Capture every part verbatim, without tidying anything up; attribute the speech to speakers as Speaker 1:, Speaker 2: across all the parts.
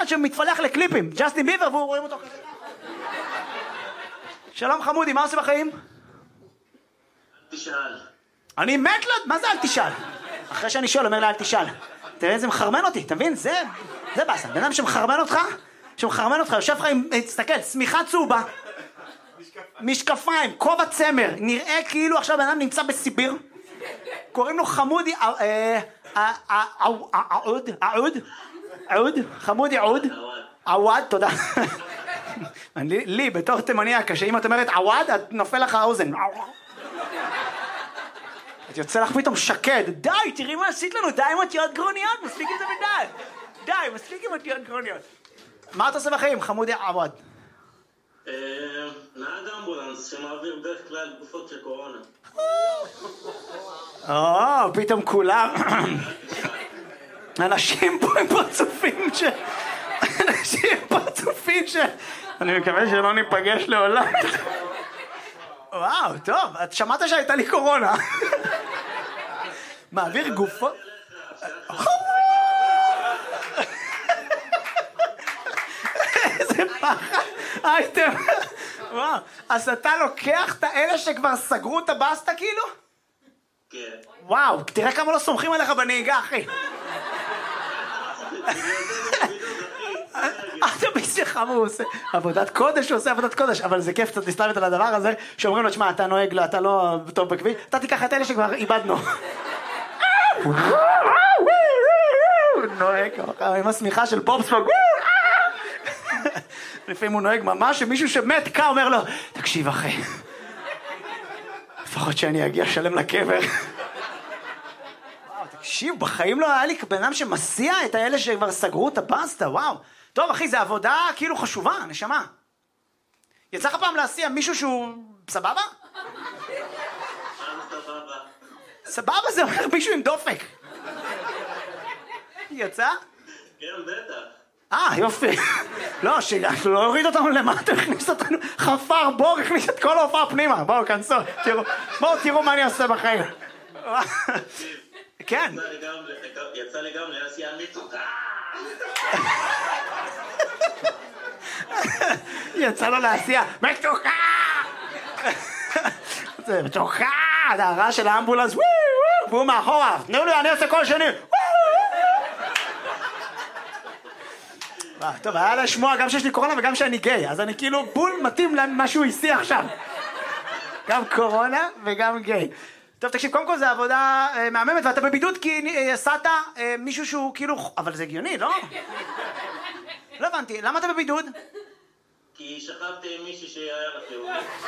Speaker 1: שמתפלח לקליפים, ג'סטין ביבר, והוא רואים אותו כזה. שלום חמודי, מה עושה בחיים?
Speaker 2: תשאל.
Speaker 1: אני מת לו, מה זה אל תשאל? אחרי שאני שואל, אומר לה אל תשאל. תראה, זה מחרמן אותי, אתה מבין? זה, זה באסה. בן אדם שמחרמן אותך, שמחרמן אותך, יושב לך עם, תסתכל, צמיחה צהובה, משקפיים, כובע צמר, נראה כאילו עכשיו בן אדם נמצא בסיביר, קוראים לו חמודי, עוד, עוד, עוד, חמודי עוד, עווד, תודה. לי, בתור תימניה, כשאם את אומרת עווד, את נופל לך האוזן. את יוצא לך פתאום שקד, די, תראי מה עשית לנו, די עם אותיות גרוניות, מספיק עם זה בדי, די, מספיק עם אותיות גרוניות. מה אתה עושה בחיים, חמודי עווד?
Speaker 2: נהג אמבולנס שמעביר בדרך כלל גופות של קורונה.
Speaker 1: או, פתאום כולם, אנשים פה הם פרצופים ש... אנשים פרצופים ש... אני מקווה שלא ניפגש לעולם. וואו, טוב, את שמעת שהייתה לי קורונה. מעביר גופות... איזה פחד. הייתם... וואו, אז אתה לוקח את האלה שכבר סגרו את הבסטה כאילו?
Speaker 2: כן.
Speaker 1: וואו, תראה כמה לא סומכים עליך בנהיגה, אחי. אתה ביסי חמור, הוא עושה עבודת קודש, הוא עושה עבודת קודש, אבל זה כיף קצת להסתלבט על הדבר הזה, שאומרים לו, תשמע, אתה נוהג לו, אתה לא טוב בכביש, אתה תיקח את אלה שכבר איבדנו. נוהג, עם השמיכה של פופספוג. לפעמים הוא נוהג ממש, שמישהו שמת קה אומר לו, תקשיב אחי, לפחות שאני אגיע שלם לקבר. וואו, תקשיב, בחיים לא היה לי בן אדם שמסיע את האלה שכבר סגרו את הפסטה, וואו. טוב אחי, זה עבודה כאילו חשובה, נשמה. יצא לך פעם להסיע מישהו שהוא סבבה?
Speaker 2: סבבה.
Speaker 1: סבבה זה אומר מישהו עם דופק. יצא?
Speaker 2: כן, בטח.
Speaker 1: אה, יופי. לא, שלא הוריד אותנו למטה, הכניס אותנו, חפר בור, הכניס את כל ההופעה פנימה. בואו, כנסו, תראו, בואו תראו מה אני עושה בחיים. כן.
Speaker 2: יצא לי גם להסיע מתוקה.
Speaker 1: יצא לו להסיע, מתוקה! זה מתוקה! זה הרעש של האמבולנס, והוא מאחורה, תנו לי, אני עושה כל שני. טוב, היה לשמוע גם שיש לי קורונה וגם שאני גיי, אז אני כאילו בול מתאים למה שהוא הסיע עכשיו. גם קורונה וגם גיי. טוב, תקשיב, קודם כל זה עבודה מהממת, ואתה בבידוד כי עשת מישהו שהוא כאילו... אבל זה הגיוני, לא? לא הבנתי, למה אתה בבידוד?
Speaker 2: כי שכבתי עם מישהי שהיה רחיוב.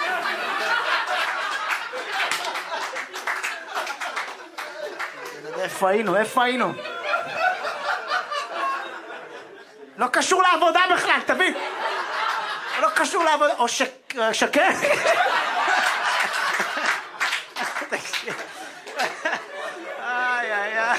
Speaker 1: איפה היינו? איפה היינו? לא קשור לעבודה בכלל, תבין? לא קשור לעבודה... או שקר? איי איי איי.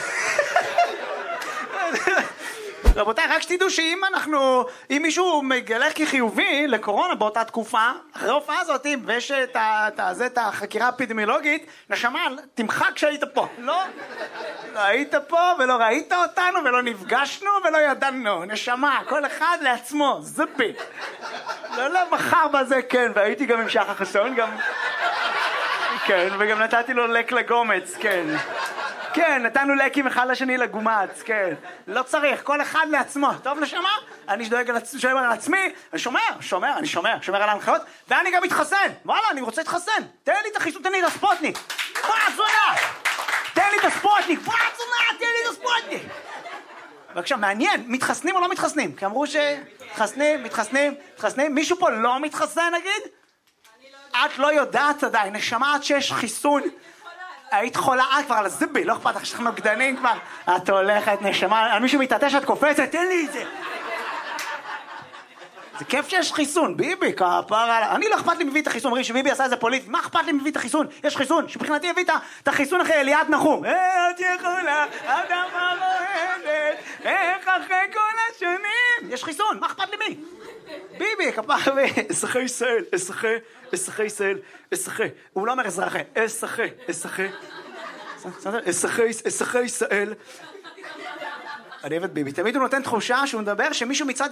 Speaker 1: רבותיי, רק שתדעו שאם אנחנו, אם מישהו מגלה כחיובי לקורונה באותה תקופה, אחרי ההופעה הזאת, ויש את, את, את החקירה האפידמיולוגית, נשמה, תמחק שהיית פה. לא, לא היית פה ולא ראית אותנו ולא נפגשנו ולא ידענו. נשמה, כל אחד לעצמו, זפי. לא, לא, מחר בזה, כן, והייתי גם עם שחר חסון, גם... כן, וגם נתתי לו לק לגומץ, כן. כן, נתנו לקים אחד לשני לגומץ, כן. לא צריך, כל אחד לעצמו. טוב, נשמה? אני שדואג על, שדואג על עצמי, אני שומר, שומר, אני שומר, שומר על ההנחיות, ואני גם מתחסן. וואלה, אני רוצה להתחסן. תן לי את החיסון, תן לי את הספוטניק. בוא, זונה! תן לי את הספוטניק, בוא, זונה, תן לי את הספוטניק. בבקשה, מעניין, מתחסנים או לא מתחסנים? כי אמרו שמתחסנים, מתחסנים, מתחסנים. מישהו פה לא מתחסן, נגיד? את לא יודעת עדיין, נשמה עד שיש חיסון. היית חולה, את כבר על הזיבי, לא אכפת לך שאנחנו נוגדנים כבר. את הולכת, נשמה, על מישהו מתעטש, את קופצת, תן לי את זה. זה כיף שיש חיסון, ביבי, כפרה. אני לא אכפת לי מביא את החיסון, אומרים שביבי עשה איזה פוליטי, מה אכפת לי מביא את החיסון? יש חיסון, שבחינתי הביא את החיסון אחרי אליעד נחום. את יכולה, אדמה רועדת, איך אחרי כל השנים. יש חיסון, מה אכפת לי מי? ביבי, כפרה, אזרחי ישראל, אזרחי, אזרחי ישראל, אזרחי. הוא לא אומר אזרחי, אזרחי, אזרחי. אזרחי, אזרחי ישראל. אני אוהב את ביבי, תמיד הוא נותן תחושה שהוא מדבר שמישהו מצד